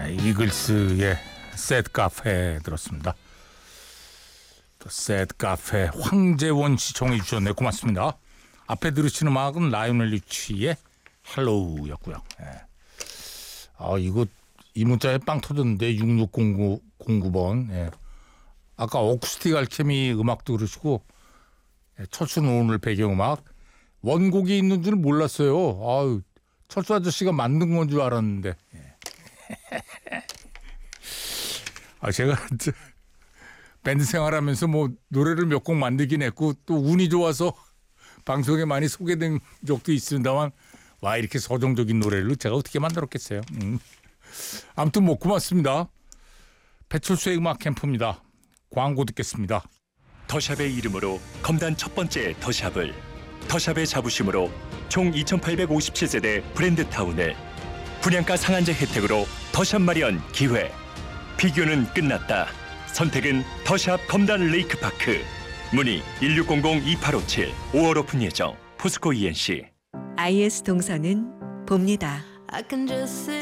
이글스의 셋 카페 들었습니다. 또 셋 카페 황재원 씨 청해 주셨네. 고맙습니다. 앞에 들으신 음악은 라이오넬 리치의 헬로우였고요. 이거 이 문자에 빵 터졌는데 6609번. 아까 어쿠스틱 알케미 음악도 그러시고 철수는 오늘 배경음악 원곡이 있는 줄 몰랐어요. 철수 아저씨가 만든 건 줄 알았는데. 제가 밴드 생활하면서 뭐 노래를 몇 곡 만들긴 했고 또 운이 좋아서 방송에 많이 소개된 적도 있습니다만 와 이렇게 서정적인 노래를 제가 어떻게 만들었겠어요. 아무튼 뭐 고맙습니다. 배철수의 음악 캠프입니다. 광고 듣겠습니다. 더샵의 이름으로 검단 첫 번째 더샵을 더샵의 자부심으로 총 2,857세대 브랜드타운을 분양가 상한제 혜택으로 더샵 마련 기회. 비교는 끝났다. 선택은 더샵 검단 레이크파크. 문의 1600-2857 5월 오픈 예정. 포스코 ENC. IS 동서는 봅니다.